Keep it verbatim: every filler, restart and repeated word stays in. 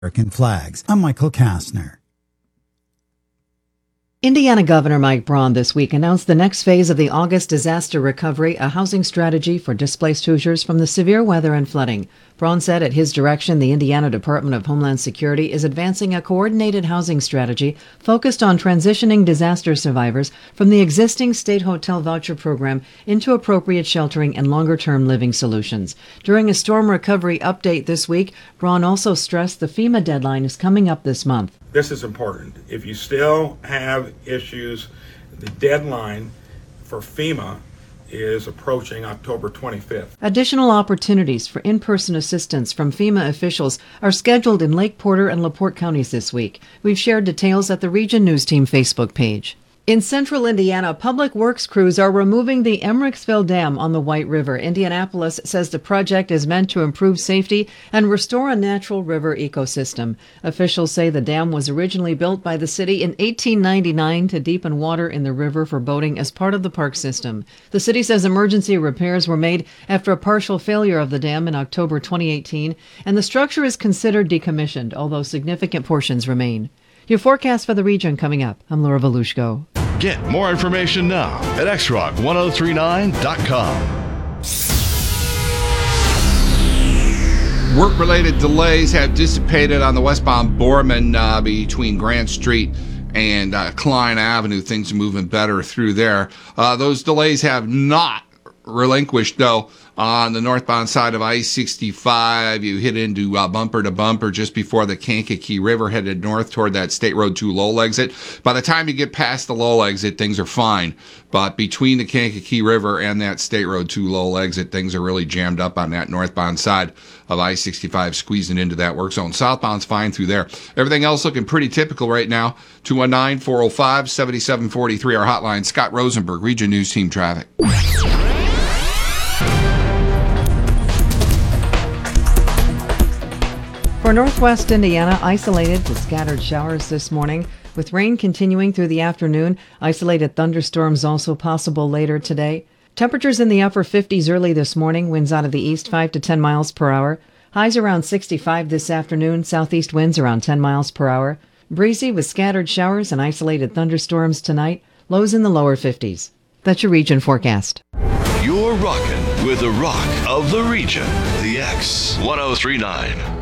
American flags. I'm Michael Kastner. Indiana Governor Mike Braun this week announced the next phase of the August disaster recovery, a housing strategy for displaced Hoosiers from the severe weather and flooding. Braun said at his direction, the Indiana Department of Homeland Security is advancing a coordinated housing strategy focused on transitioning disaster survivors from the existing state hotel voucher program into appropriate sheltering and longer-term living solutions. During a storm recovery update this week, Braun also stressed the FEMA deadline is coming up this month. This is important. If you still have issues, the deadline for FEMA is approaching October twenty-fifth. Additional opportunities for in-person assistance from FEMA officials are scheduled in Lake Porter and LaPorte counties this week. We've shared details at the Region News Team Facebook page. In central Indiana, public works crews are removing the Emmericksville Dam on the White River. Indianapolis says the project is meant to improve safety and restore a natural river ecosystem. Officials say the dam was originally built by the city in eighteen ninety-nine to deepen water in the river for boating as part of the park system. The city says emergency repairs were made after a partial failure of the dam in October twenty eighteen, and the structure is considered decommissioned, although significant portions remain. Your forecast for the region coming up. I'm Laura Volushko. Get more information now at x rock ten thirty-nine dot com. Work-related delays have dissipated on the westbound Borman uh, between Grant Street and uh, Klein Avenue. Things are moving better through there. Uh, those delays have not relinquished, though, on the northbound side of I sixty-five. You hit into uh, bumper to bumper just before the Kankakee River, headed north toward that State Road two Lowell exit. By the time you get past the Lowell exit, things are fine. But between the Kankakee River and that State Road two Lowell exit, things are really jammed up on that northbound side of I sixty-five, squeezing into that work zone. Southbound's fine through there. Everything else looking pretty typical right now. two one nine, four oh five, seven seven four three, our hotline. Scott Rosenberg, Region News Team Traffic. For northwest Indiana, isolated to scattered showers this morning, with rain continuing through the afternoon. Isolated thunderstorms also possible later today. Temperatures in the upper fifties early this morning, winds out of the east five to ten miles per hour. Highs around sixty-five this afternoon, southeast winds around ten miles per hour. Breezy with scattered showers and isolated thunderstorms tonight, lows in the lower fifties. That's your region forecast. You're rocking with the rock of the region, the X ten thirty-nine.